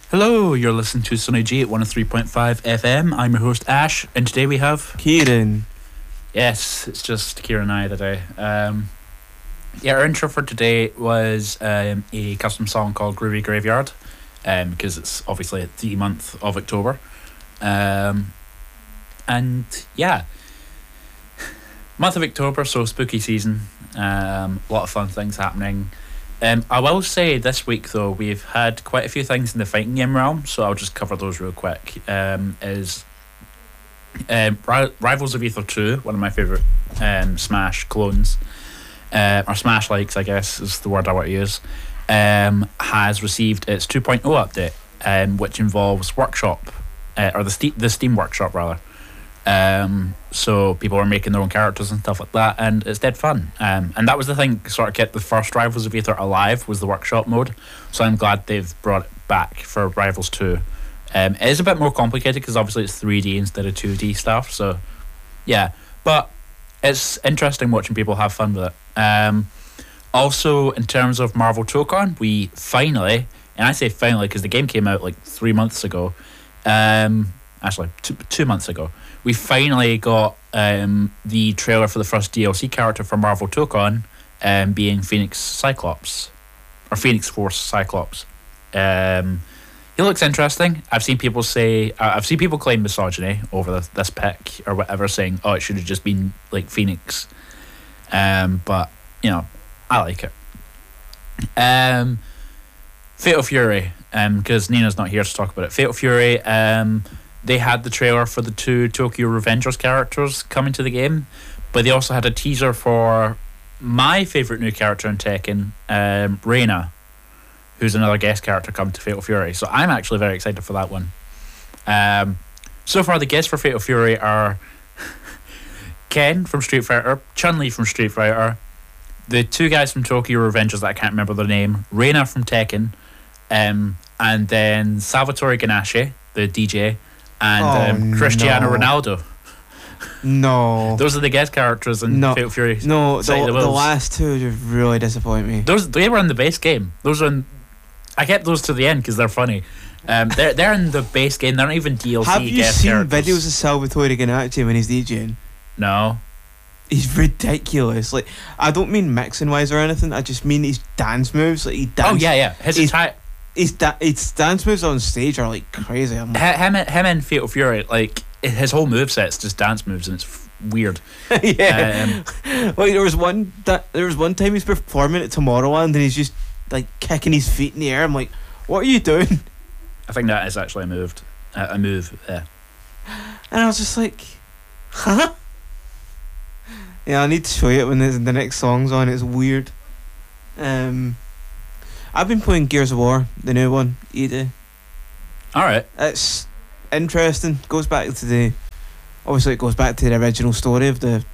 Hello, you're listening to Sunny G at 103.5 FM. I'm your host Ash, and today we have Kieran. Yes, it's just Kieran and I today. Our intro for today was a custom song called Groovy Graveyard, because it's obviously the month of October. And yeah, month of October, so spooky season. A lot of fun things happening. I will say this week though we've had quite a few things in the fighting game realm, so I'll just cover those real quick. Rivals of Aether 2, one of my favourite Smash clones, or Smash likes I guess is the word I want to use, has received its 2.0 update, which involves Workshop, or the Steam Workshop rather. So people are making their own characters and stuff like that, and it's dead fun. And that was the thing sort of kept the first Rivals of Aether alive, was the workshop mode. So I'm glad they've brought it back for Rivals 2. It is a bit more complicated because obviously it's 3D instead of 2D stuff. So yeah, but it's interesting watching people have fun with it. Also, in terms of Marvel TOCON, we finally, and I say finally because the game came out like 3 months ago. Actually, 2 months ago. We finally got the trailer for the first DLC character for Marvel TOCON, being Phoenix Cyclops, or Phoenix Force Cyclops. He looks interesting. I've seen people claim misogyny over this pick or whatever, saying, "Oh, it should have just been like Phoenix." But you know, I like it. Fatal Fury, because Nina's not here to talk about it. Fatal Fury. They had the trailer for the 2 Tokyo Revengers characters coming to the game, but they also had a teaser for my favourite new character in Tekken, Reina, who's another guest character coming to Fatal Fury. So I'm actually very excited for that one. So far the guests for Fatal Fury are Ken from Street Fighter, Chun-Li from Street Fighter, the 2 guys from Tokyo Revengers that I can't remember their name, Reina from Tekken, and then Salvatore Ganassi, the DJ, and Cristiano Ronaldo. No. Those are the guest characters in Fatal Fury. No, the last 2 just really disappoint me. They were in the base game. I kept those to the end because they're funny. They're in the base game. They're not even DLC. Have you guest seen characters. videos of Salvatore Ganassi when he's DJing? No. He's ridiculous. Like, I don't mean mixing wise or anything. I just mean his dance moves. Like, he dance. Oh yeah. His dance moves on stage are like crazy. him and Fatal Fury, like his whole moveset's just dance moves, and it's weird. Yeah. Like there was one time he's performing at Tomorrowland and he's just like kicking his feet in the air. I'm like, what are you doing? I think that is actually a move. Yeah. And I was just like, huh? Yeah, I need to show you it when the next song's on. It's weird. I've been playing Gears of War, the new one, ED. Alright. It's interesting. Goes back to the original story of the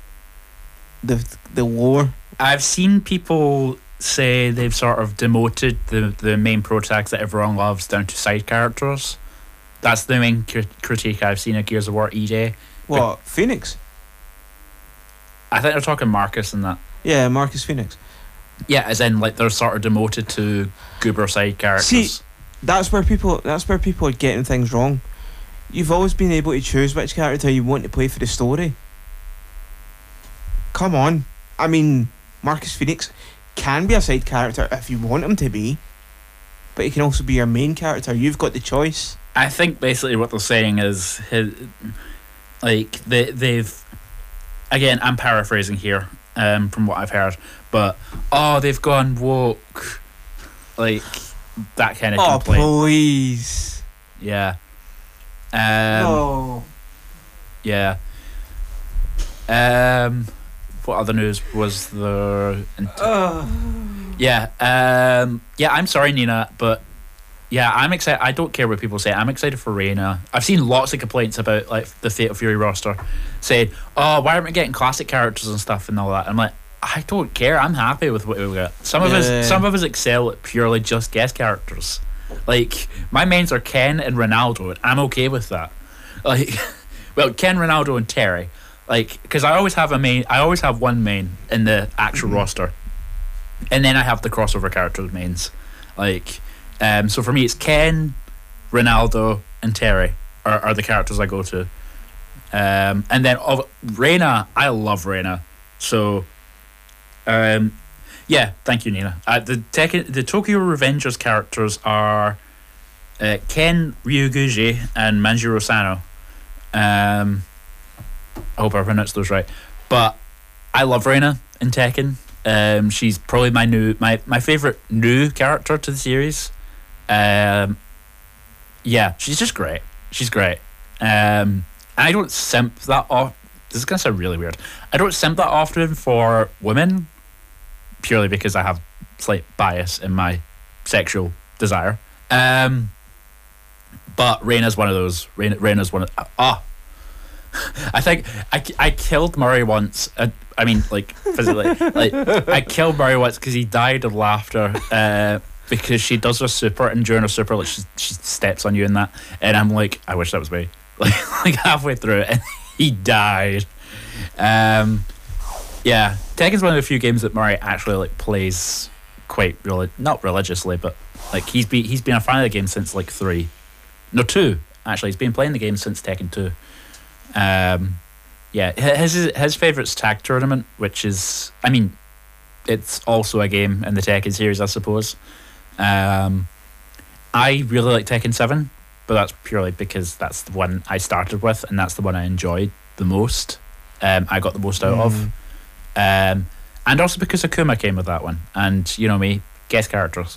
war. I've seen people say they've sort of demoted the main protags that everyone loves down to side characters. That's the main critique I've seen of Gears of War EJ. What? Phoenix? I think they're talking Marcus and that. Yeah, Marcus Phoenix. Yeah, as in like they're sort of demoted to goober side characters. See, that's where people are getting things wrong. You've always been able to choose which character you want to play for the story. Come on. I mean, Marcus Phoenix can be a side character if you want him to be, but he can also be your main character. You've got the choice. I think basically what they're saying is they've again, I'm paraphrasing here, from what I've heard, but they've gone woke, like that kind of complaint. Oh please. Yeah. No. Yeah. What other news was there? Yeah. I'm sorry, Nina, but yeah, I'm excited. I don't care what people say. I'm excited for Reina. I've seen lots of complaints about like the Fatal Fury roster, saying, "Oh, why aren't we getting classic characters and stuff and all that?" I'm like, I don't care. I'm happy with what we got. Some of us excel at purely just guest characters. Like my mains are Ken and Ronaldo, and I'm okay with that. Like, well, Ken, Ronaldo, and Terry. Like, because I always have a main. I always have one main in the actual roster, and then I have the crossover characters mains. Like, so for me, it's Ken, Ronaldo, and Terry are the characters I go to. And then of Reina, I love Reina. So, yeah, thank you, Nina. The Tokyo Revengers characters are Ken Ryuguchi and Manjiro Sano. I hope I pronounced those right. But I love Reina in Tekken. She's probably my favorite new character to the series. Yeah, she's just great. She's great. I don't simp that off. This is gonna sound really weird. I don't simp that often for women, purely because I have slight bias in my sexual desire. But Reina's one of those. Reina's one of. I think I killed Murray once. I mean, like physically, like I killed Murray once because he died of laughter. Because she does her super, and during her super, like she steps on you in that, and I'm like, I wish that was me. Like halfway through it, and he died. Yeah, Tekken's one of the few games that Murray actually like plays quite not religiously, but like he's been a fan of the game since like 2. Actually, he's been playing the game since Tekken 2. Yeah, his favourite's Tag Tournament, which is, I mean, it's also a game in the Tekken series, I suppose. I really like Tekken 7, but that's purely because that's the one I started with, and that's the one I enjoyed the most. I got the most out of. And also because Akuma came with that one, and you know me, guest characters.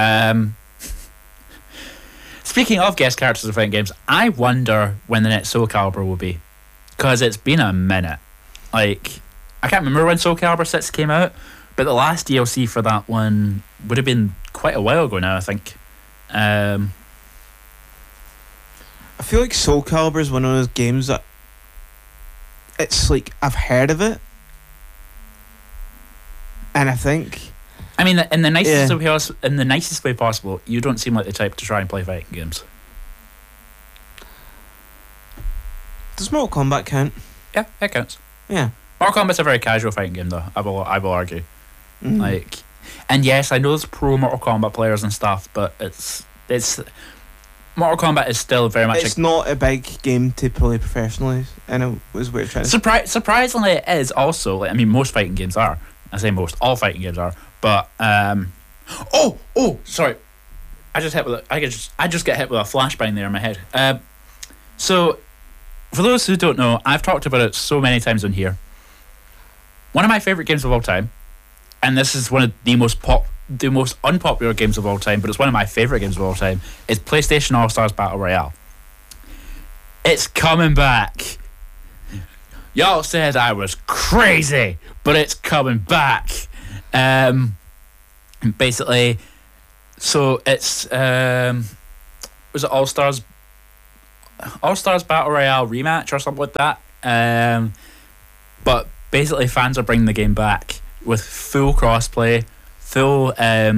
Speaking of guest characters in fighting games, I wonder when the next Soul Calibur will be, because it's been a minute. Like, I can't remember when Soul Calibur 6 came out, but the last DLC for that one would have been quite a while ago now, I think. I feel like Soul Calibur is one of those games that it's like I've heard of it, and I think, I mean, in the nicest way possible, you don't seem like the type to try and play fighting games. Does Mortal Kombat count? Yeah, it counts. Yeah, Mortal Kombat's a very casual fighting game, though. I will argue. Like, and yes, I know there's pro Mortal Kombat players and stuff, but it's Mortal Kombat is still very much. It's not a big game to play professionally, and it was weird trying. Surprisingly, it is also. Like, I mean, most fighting games are. I say most. All fighting games are. But sorry, I just get hit with a flashbang there in my head. So, for those who don't know, I've talked about it so many times on here. One of my favorite games of all time, and this is one of the most unpopular games of all time, but it's one of my favorite games of all time, is PlayStation All-Stars Battle Royale. It's coming back. Y'all said I was crazy, but it's coming back. Basically, so it's was it All-Stars Battle Royale rematch or something like that. But basically, fans are bringing the game back with full crossplay, full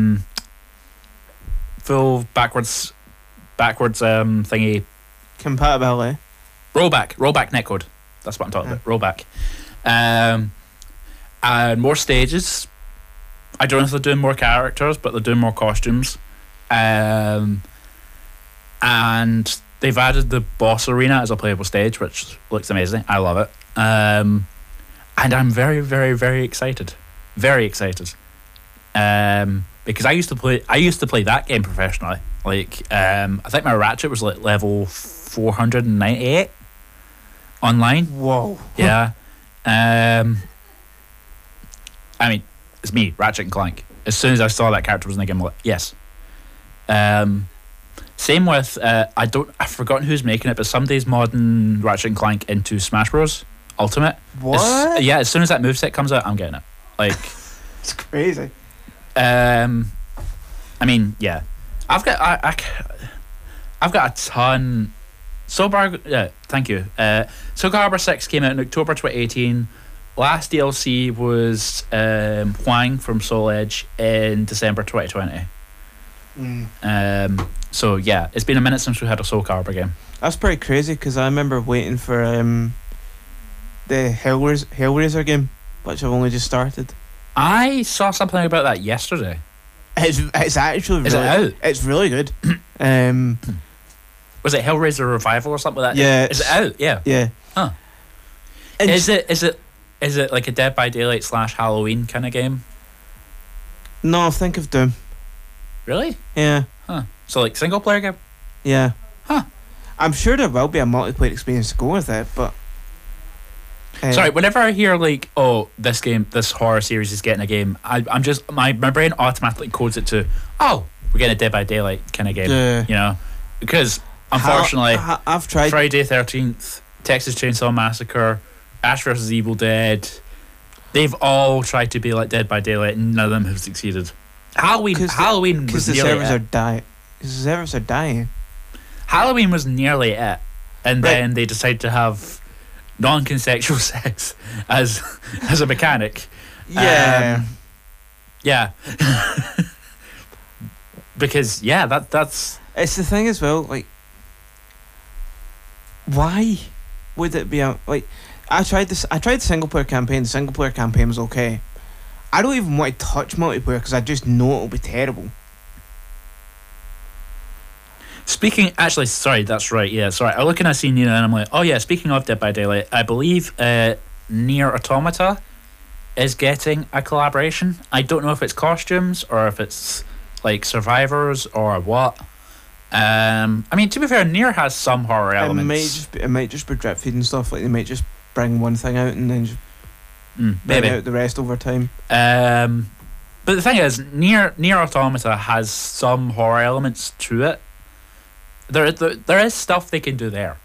backwards thingy, compatibility, rollback netcode. That's what I'm talking about. Rollback, and more stages. I don't know if they're doing more characters, but they're doing more costumes, and they've added the boss arena as a playable stage, which looks amazing. I love it, and I'm very, very, very excited. Very excited. Because I used to play that game professionally. Like, I think my Ratchet was like level 498 online. Whoa. Yeah. I mean, it's me, Ratchet and Clank. As soon as I saw that character was in the game, I'm like, yes. Same with I've forgotten who's making it, but somebody's modding Ratchet and Clank into Smash Bros. Ultimate. What? Yeah, as soon as that moveset comes out, I'm getting it. Like, it's crazy. I mean, yeah, I've got a ton. Thank you. Soul Calibur 6 came out in October 2018. Last DLC was Huang from Soul Edge in December 2020. So yeah, it's been a minute since we had a Soul Calibur game. That's pretty crazy, because I remember waiting for the Hellraiser game, which I've only just started. I saw something about that yesterday. It's actually really, is it out? It's really good. Was it Hellraiser Revival or something like that? Yeah, Is it out? Yeah. Yeah. Huh. And Is it like a Dead by Daylight / Halloween kind of game? No, think of Doom. Really? Yeah. Huh. So like single player game? Yeah. Huh. I'm sure there will be a multiplayer experience to go with it, but Sorry, whenever I hear like, oh, this horror series is getting a game, I'm just my brain automatically codes it to, oh, we're getting a Dead by Daylight kind of game. Yeah. You know, because unfortunately, I've tried. Friday 13th, Texas Chainsaw Massacre, Ash vs Evil Dead, they've all tried to be like Dead by Daylight, and none of them have succeeded. Halloween because was the nearly servers it. are dying. Because the servers are dying. Halloween was nearly it, and Right. then they decided to have non-consensual sex as a mechanic. Yeah. Yeah. Because that's It's the thing as well. Like, why would it be like? I tried the single player campaign. The single player campaign was okay. I don't even want to touch multiplayer because I just know it'll be terrible. Speaking, actually, sorry, that's right. Yeah, sorry. I'm looking at scene and I'm like, oh yeah. Speaking of Dead by Daylight, I believe Nier Automata is getting a collaboration. I don't know if it's costumes or if it's like survivors or what. I mean, to be fair, Nier has some horror elements. It might just be drip feed and stuff. Like they might just bring one thing out and then just bring maybe. out the rest over time. But the thing is, Nier Automata has some horror elements to it. There is stuff they can do there.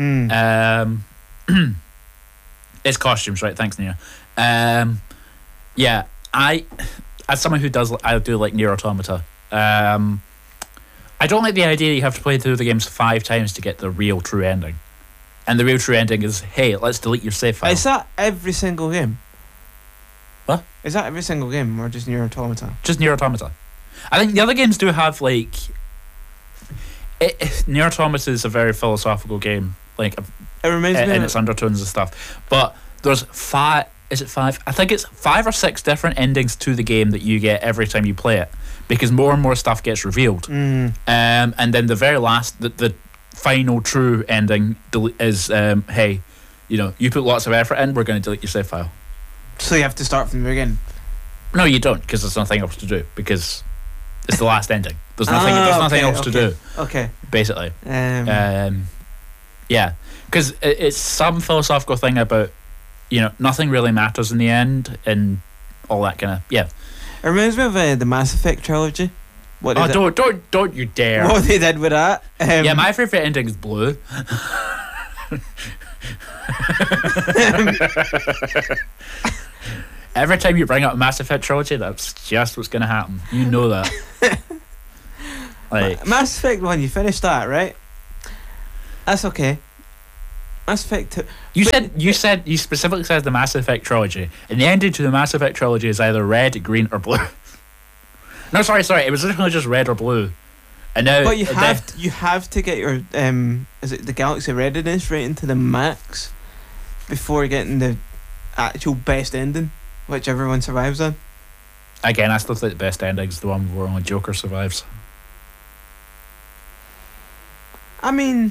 It's costumes, right? Thanks, Nia. Yeah, as someone who I do like Nier Automata. I don't like the idea that you have to play through the games 5 times to get the real true ending. And the real true ending is, hey, let's delete your save file. Is that every single game? What? Is that every single game or just Nier Automata? Just Nier Automata. I think the other games do have like. Nier Automata is a very philosophical game, like It reminds me in of its undertones and stuff. But there's 5. Is it 5? I think it's 5 or 6 different endings to the game that you get every time you play it, because more and more stuff gets revealed. And then the very last, the final true ending is, hey, you know, you put lots of effort in, we're going to delete your save file. So you have to start from the beginning. No, you don't, because there's nothing else to do, because it's the last ending. There's nothing else to do. Okay. Basically. Yeah, because it's some philosophical thing about, you know, nothing really matters in the end and all that kind of, yeah. It reminds me of the Mass Effect trilogy. Don't you dare. What they did with that. Yeah, my favourite ending is blue. Every time you bring up Mass Effect trilogy, that's just what's going to happen. You know that. Like Mass Effect 1, you finished that, right? That's okay. Mass Effect 2. You specifically said the Mass Effect trilogy, and the ending to the Mass Effect trilogy is either red, green, or blue. No, sorry, it was literally just red or blue. And now, but you have to get your is it the Galaxy readiness rating to the max before getting the actual best ending, which everyone survives on. Again, I still think the best ending is the one where only Joker survives. I mean,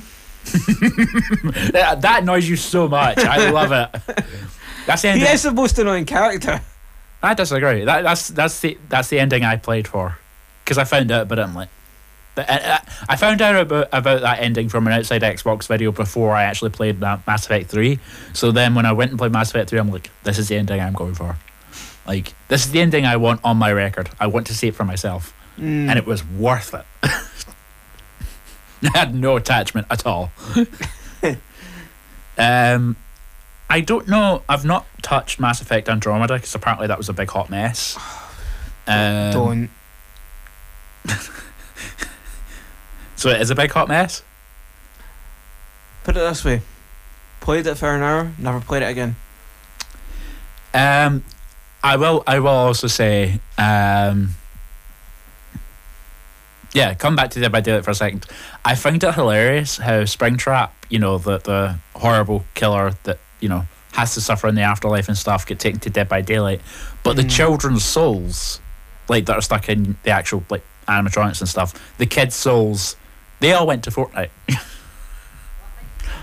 that annoys you so much. I love it. That's the ending. he is the most annoying character. I disagree. That's the ending I played for, because I found out about it. I'm like, I found out about that ending from an outside Xbox video before I actually played Mass Effect 3. So then when I went and played Mass Effect 3, I'm like, this is the ending I'm going for. Like, this is the ending I want on my record. I want to see it for myself, and it was worth it. I had no attachment at all. I don't know. I've not touched Mass Effect Andromeda because apparently that was a big hot mess. Don't. So it is a big hot mess? Put it this way. Played it for an hour, never played it again. I will also say, yeah, come back to Dead by Daylight for a second. I find it hilarious how Springtrap, you know, the horrible killer that, you know, has to suffer in the afterlife and stuff, get taken to Dead by Daylight. But the children's souls, like, that are stuck in the actual, like, animatronics and stuff, the kids' souls, they all went to Fortnite.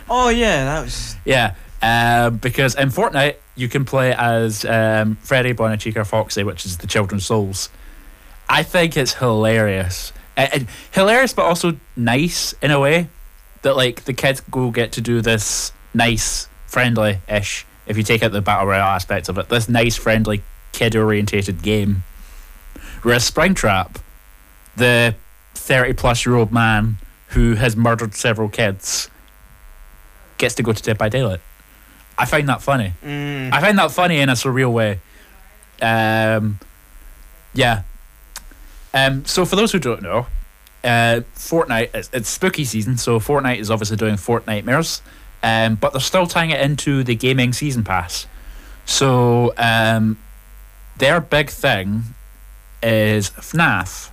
Oh yeah, that was. Yeah, because in Fortnite you can play as Freddy, Bonichica, Foxy, which is the children's souls. I think it's hilarious. Hilarious, but also nice in a way that like the kids go get to do this nice, friendly-ish. If you take out the battle royale aspects of it, this nice, friendly, kid-orientated game. Whereas Springtrap, the 30-plus-year-old man who has murdered several kids, gets to go to Dead by Daylight. I find that funny. I find that funny in a surreal way. Yeah. So for those who don't know, Fortnite, it's spooky season, so Fortnite is obviously doing Fortnitemares, but they're still tying it into the gaming season pass. So their big thing is FNAF,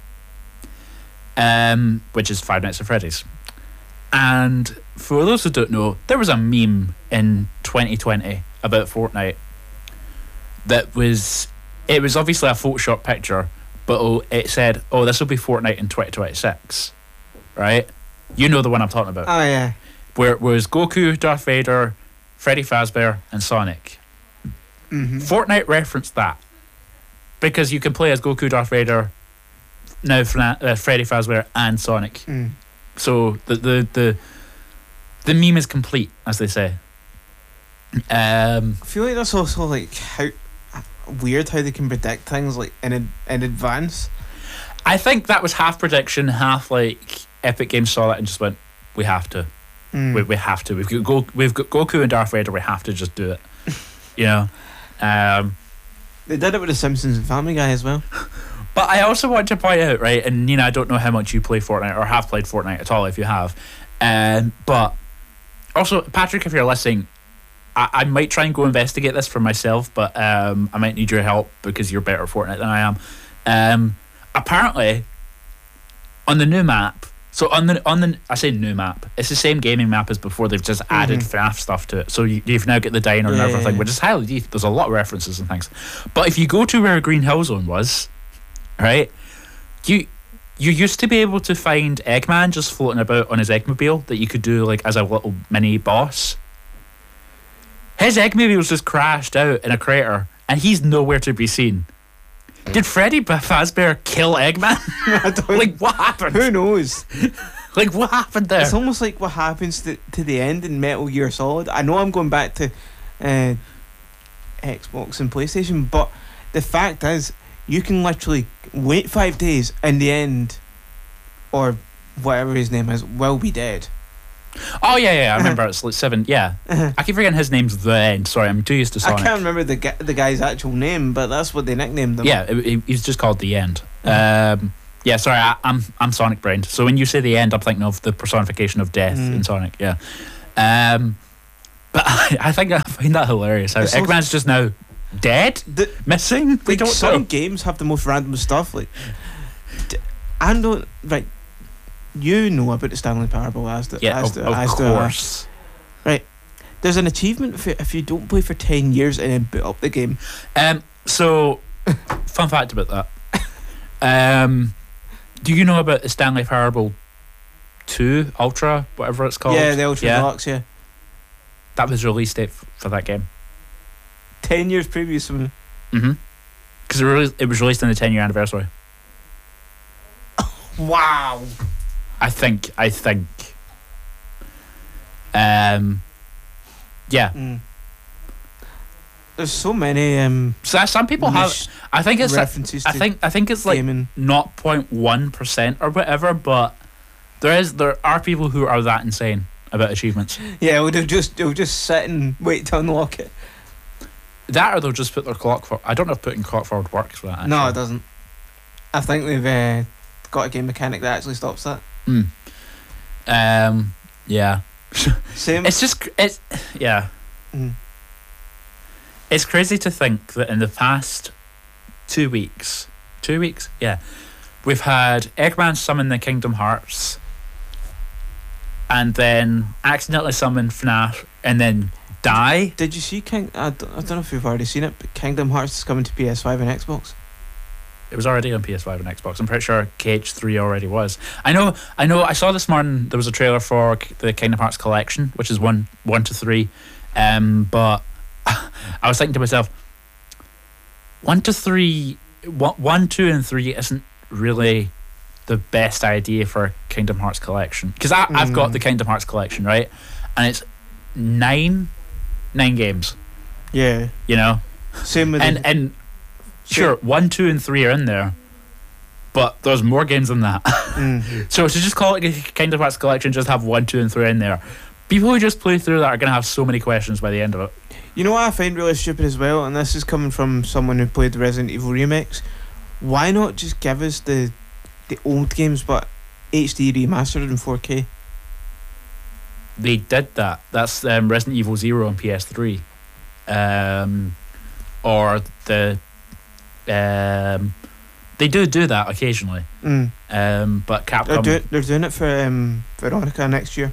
which is Five Nights at Freddy's. And for those who don't know, there was a meme in 2020 about Fortnite that was, it was obviously a Photoshop picture, but it said, oh, this will be Fortnite in 2026, right? You know the one I'm talking about. Oh yeah. Where it was Goku, Darth Vader, Freddy Fazbear and Sonic. Fortnite referenced that because you can play as Goku, Darth Vader, now Freddy Fazbear and Sonic. So the meme is complete, as they say. I feel like that's also like how weird how they can predict things like in advance. I think that was half prediction, half like Epic Games saw that and just went, we have to. We have to. We've got Goku and Darth Vader. We have to just do it. You know. They did it with the Simpsons and Family Guy as well. But I also want to point out, right, and Nina, I don't know how much you play Fortnite or have played Fortnite at all, if you have. But also, Patrick, if you're listening, I might try and go investigate this for myself, but I might need your help because you're better at Fortnite than I am. Apparently, on the new map, so on the I say new map, it's the same gaming map as before. They've just added FNAF stuff to it, so you've now got the diner and everything, which is highly deep. There's a lot of references and things. But if you go to where Green Hill Zone was, right, you used to be able to find Eggman just floating about on his Eggmobile that you could do like as a little mini boss. His Eggmobile's just crashed out in a crater and he's nowhere to be seen. Did Freddy Fazbear kill Eggman? Like, what happened? Who knows? Like, what happened there? It's almost like what happens to the end in Metal Gear Solid. I know I'm going back to Xbox and PlayStation, but the fact is, you can literally wait 5 days and the end, or whatever his name is, will be dead. Oh yeah, I remember. It's like 7. Yeah, I keep forgetting his name's The End. Sorry, I'm too used to Sonic. I can't remember the guy's actual name, but that's what they nicknamed him. Yeah, he's just called The End. Yeah, sorry, I'm Sonic brained. So when you say The End, I'm thinking of the personification of death in Sonic. Yeah, but I find that hilarious. How Eggman's just now dead, missing. We don't some know. games have the most random stuff. Like, I don't right. You know about the Stanley Parable as the of course. Right. There's an achievement if you don't play for 10 years and then boot up the game. So fun fact about that. Do you know about the Stanley Parable 2 Ultra, whatever it's called? Yeah, the Ultra Deluxe, yeah. That was release date for that game. 10 years previous from. Because it was released on the 10-year anniversary. Wow. I think. Yeah. There's so many. So some people have. I think it's references. I think it's like gaming. 0.1% or whatever, but there are people who are that insane about achievements. Yeah, they'll just sit and wait to unlock it. That or they'll just put their clock for. I don't know if putting clock forward works for that. Actually. No, it doesn't. I think they've got a game mechanic that actually stops that. Yeah. Same. It's yeah. It's crazy to think that in the past 2 weeks, yeah, we've had Eggman summon the Kingdom Hearts, and then accidentally summon FNAF, and then die. Did you see I don't know if you've already seen it, but Kingdom Hearts is coming to PS5 and Xbox. It was already on PS5 and Xbox. I'm pretty sure KH3 already was. I know. I saw this morning there was a trailer for the Kingdom Hearts collection, which is 1 to 3. But I was thinking to myself, 1 to 3, 1, 2, and 3 isn't really the best idea for a Kingdom Hearts collection, because I've got the Kingdom Hearts collection, right, and it's 9 games. Yeah. You know. Same with and sure, 1, 2, and 3 are in there, but there's more games than that. So to just call it a Kingdom Hearts collection, just have 1, 2, and 3 in there. People who just play through that are going to have so many questions by the end of it. You know what I find really stupid as well, and this is coming from someone who played the Resident Evil remakes. Why not just give us the old games but HD remastered in 4K? They did that. That's Resident Evil 0 on PS3. Or the they do that occasionally. But Capcom they're doing it for Veronica next year.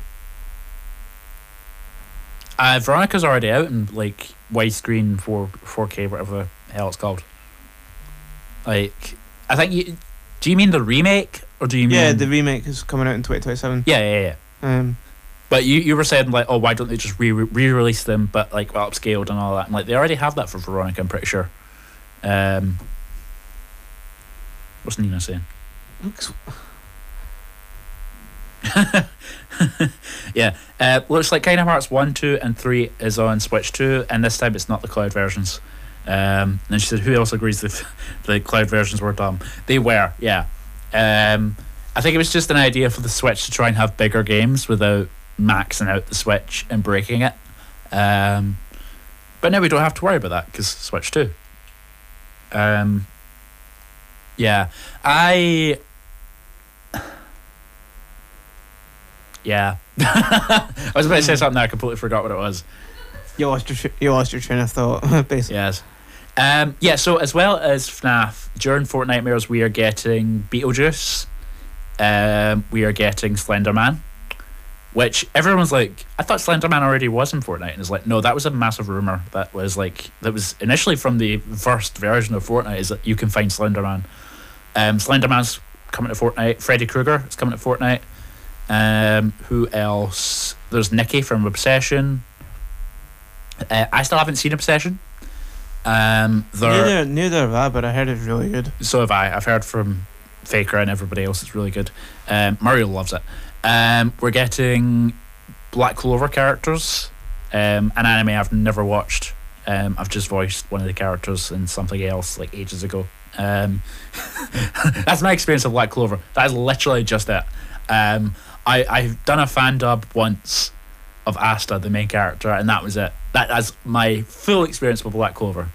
Veronica's already out in like widescreen 4K, whatever the hell it's called. Like, I think do you mean the remake, or do you mean? Yeah, the remake is coming out in 2027. Yeah. But you were saying like, oh, why don't they just re-release them, but like upscaled and all that? And like, they already have that for Veronica, I'm pretty sure. What's Nina saying? Yeah. Looks like Kingdom Hearts 1, 2, and 3 is on Switch 2, and this time it's not the cloud versions. And she said, who else agrees that the cloud versions were dumb? They were, yeah. I think it was just an idea for the Switch to try and have bigger games without maxing out the Switch and breaking it. But now we don't have to worry about that because Switch 2. Yeah. I was about to say something there, I completely forgot what it was. You lost your train of thought, basically. Yes. So as well as FNAF, during Fortnitemares we are getting Beetlejuice. We are getting Slenderman, which everyone's like, I thought Slenderman already was in Fortnite, and it's like, no, that was a massive rumor that was initially from the first version of Fortnite, is that you can find Slenderman. Slenderman's coming to Fortnite. Freddy Krueger is coming to Fortnite. Who else? There's Nikki from Obsession. I still haven't seen Obsession. Neither have I, but I heard it's really good. So have I. I've heard from Faker and everybody else it's really good. Mario loves it. We're getting Black Clover characters, an anime I've never watched. I've just voiced one of the characters in something else like ages ago. That's my experience of Black Clover. That is literally just it. I've done a fan dub once of Asta, the main character, and that was it. That's my full experience with Black Clover.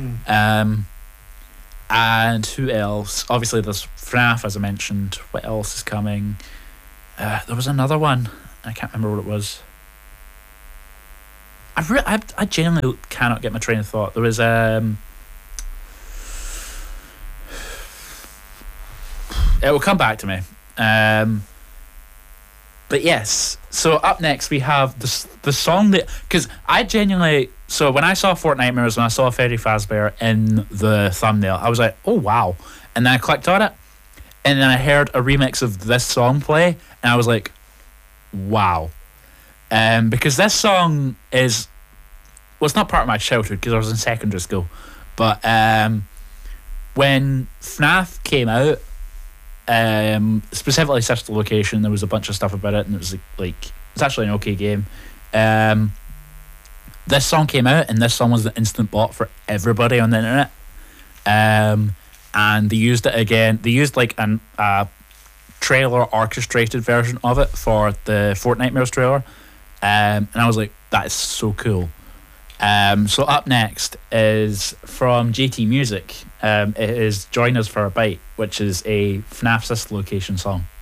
And who else? Obviously there's FNAF, as I mentioned. What else is coming? There was another one. I can't remember what it was. I genuinely cannot get my train of thought. There was it will come back to me. But yes, so up next we have the song that, because I genuinely, so when I saw Fortnitemares, when I saw Freddy Fazbear in the thumbnail, I was like, oh wow, and then I clicked on it, and then I heard a remix of this song play, and I was like, wow. Because this song is, well, it's not part of my childhood because I was in secondary school, but when FNAF came out, specifically Sister Location, there was a bunch of stuff about it, and it was like it's actually an okay game. This song came out, and this song was the instant bot for everybody on the internet. And they used it again. They used like a trailer orchestrated version of it for the Fortnitemares trailer, and I was like, that is so cool. So up next is from JT Music. It is Join Us for a Bite, which is a FNAF Sister Location song.